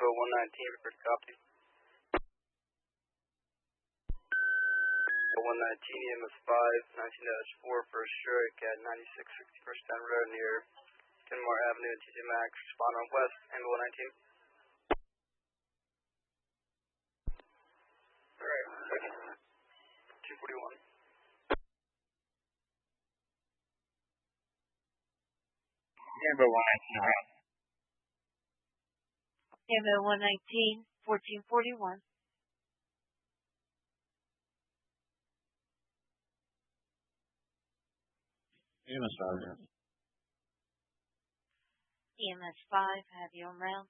Ambo 119, record copy. 119 EMS 5, 19-4, first strike at 96 61st Town Road near Kenmore Avenue and TJ Maxx. Respond on west, Ambo 119. Alright, 241. Ambo 119. Ambo 119, 1441. EMS 5. EMS 5, have you on round?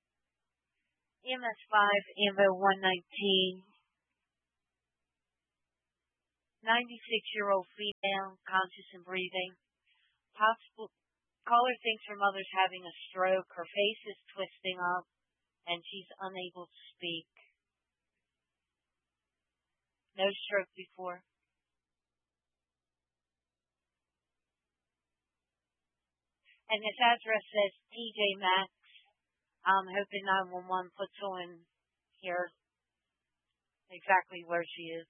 EMS 5, Ambo 119. 96-year-old female, conscious and breathing. Possible caller thinks her mother's having a stroke. Her face is twisting up, and she's unable to speak. No stroke before. And this address says TJ Maxx. I'm hoping 911 puts on here exactly where she is.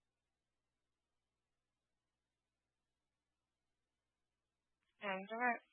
And direct.